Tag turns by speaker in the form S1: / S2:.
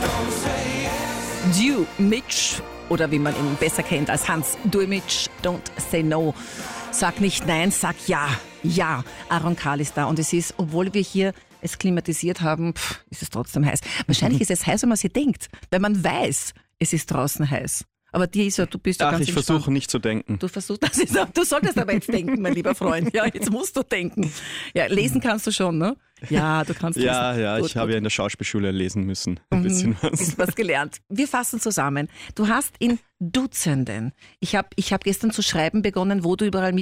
S1: Du Mitch, oder wie man ihn besser kennt als Hans Dumitsch, Don't Say No. Sag nicht nein, sag ja. Ja, Aaron Carl ist da und es ist, obwohl wir hier es klimatisiert haben, ist es trotzdem heiß. Wahrscheinlich ist es heiß, wenn man sich denkt, weil man weiß, es ist draußen heiß. Aber dir ist ja, du bist ja ganz
S2: ich versuche nicht zu denken.
S1: Du solltest aber jetzt denken, mein lieber Freund. Ja, jetzt musst du denken. Ja, lesen kannst du schon, ne? Ja, du kannst lesen.
S2: Ja,
S1: Gut,
S2: ich habe ja in der Schauspielschule lesen müssen. Ein bisschen was.
S1: Ist was gelernt. Wir fassen zusammen. Du hast in Dutzenden. Ich hab gestern zu schreiben begonnen, wo du überall